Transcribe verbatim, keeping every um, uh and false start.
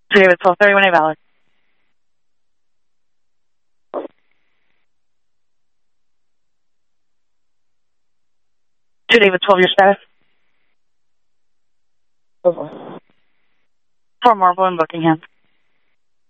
To David, twelve thirty-one A valid. To David, twelve, your status? Over. For Marble in Buckingham.